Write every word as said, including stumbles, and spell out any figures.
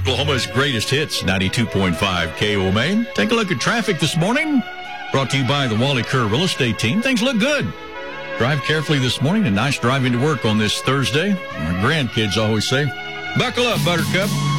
Oklahoma's greatest hits, ninety-two point five K O M A. Take a look at traffic this morning. Brought to you by the Wally Kerr Real Estate Team. Things look good. Drive carefully this morning. A nice driving to work on this Thursday. My grandkids always say, buckle up, Buttercup.